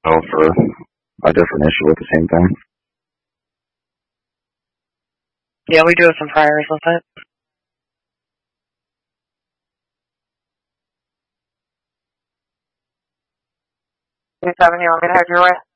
for a different issue with the same thing. Yeah, we do have some priors with it. You want me to have your